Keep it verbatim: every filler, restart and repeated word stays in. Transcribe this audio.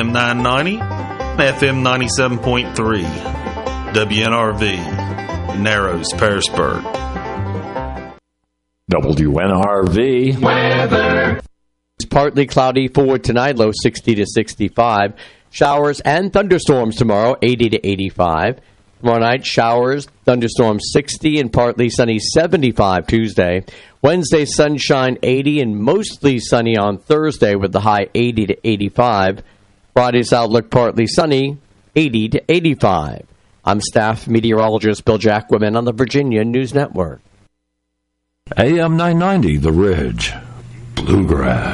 M nine ninety and F M ninety-seven point three. W N R V, Narrows, Pearisburg. W N R V weather. It's partly cloudy for tonight, low sixty to sixty-five. Showers and thunderstorms tomorrow, eighty to eighty-five. Tomorrow night, showers, thunderstorms sixty and partly sunny seventy-five Tuesday. Wednesday, sunshine eighty and mostly sunny on Thursday with the high eighty to eighty-five. Friday's outlook partly sunny, eighty to eighty-five. I'm staff meteorologist Bill Jacquemin on the Virginia News Network. A M nine ninety, The Ridge, Bluegrass.